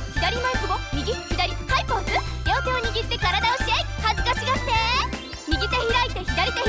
左前久保、右左ハイポーズ。両手を握って体をシェイク、恥ずかしがって。右手開いて左手